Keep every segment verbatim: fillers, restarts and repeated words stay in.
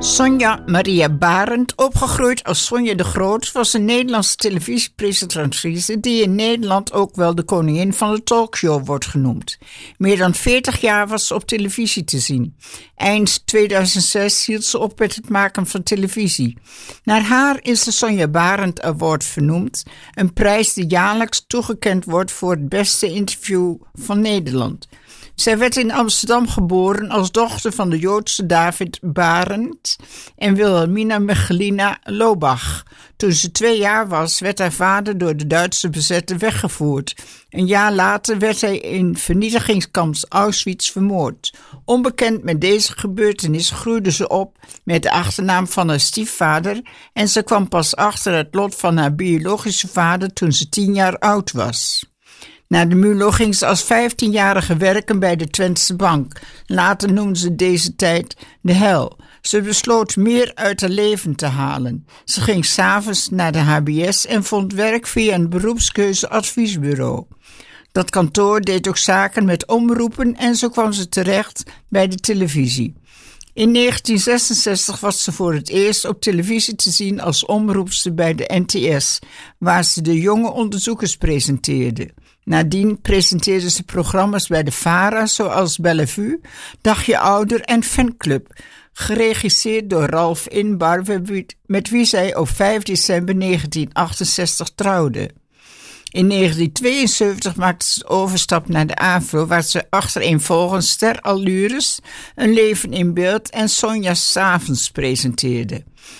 Sonja Maria Barend, opgegroeid als Sonja de Groot, was een Nederlandse televisiepresentatrice die in Nederland ook wel de koningin van de talkshow wordt genoemd. Meer dan veertig jaar was ze op televisie te zien. Eind tweeduizend zes hield ze op met het maken van televisie. Naar haar is de Sonja Barend Award vernoemd, een prijs die jaarlijks toegekend wordt voor het beste interview van Nederland. Zij werd in Amsterdam geboren als dochter van de Joodse David Barend en Wilhelmina Michelina Lobach. Toen ze twee jaar was, werd haar vader door de Duitse bezetter weggevoerd. Een jaar later werd hij in vernietigingskamp Auschwitz vermoord. Onbekend met deze gebeurtenis groeide ze op met de achternaam van haar stiefvader en ze kwam pas achter het lot van haar biologische vader toen ze tien jaar oud was. Na de mulo ging ze als vijftienjarige werken bij de Twentse Bank. Later noemde ze deze tijd de hel. Ze besloot meer uit haar leven te halen. Ze ging 's avonds naar de H B S en vond werk via een beroepskeuzeadviesbureau. Dat kantoor deed ook zaken met omroepen en zo kwam ze terecht bij de televisie. In negentien zesenzestig was ze voor het eerst op televisie te zien als omroepster bij de N T S, waar ze de jonge onderzoekers presenteerde. Nadien presenteerde ze programma's bij de VARA, zoals Bellevue, Dagje Ouder en Fanclub, geregisseerd door Ralf Inbar, met wie zij op vijf december negentien achtenzestig trouwde. In negentien tweeënzeventig maakte ze de overstap naar de AVRO, waar ze achtereenvolgens Ster Allures, Een leven in beeld en Sonja 's avonds presenteerde.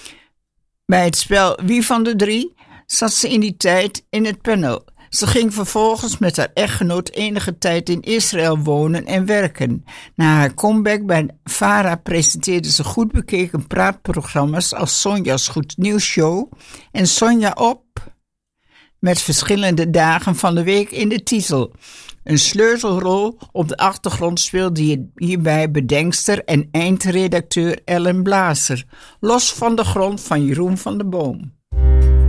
Bij het spel Wie van de Drie zat ze in die tijd in het panel. Ze ging vervolgens met haar echtgenoot enige tijd in Israël wonen en werken. Na haar comeback bij VARA presenteerde ze goed bekeken praatprogramma's als Sonja's Goed Nieuws Show en Sonja op, met verschillende dagen van de week in de titel. Een sleutelrol op de achtergrond speelde hierbij bedenkster en eindredacteur Ellen Blazer, los van de grond van Jeroen van der Boom.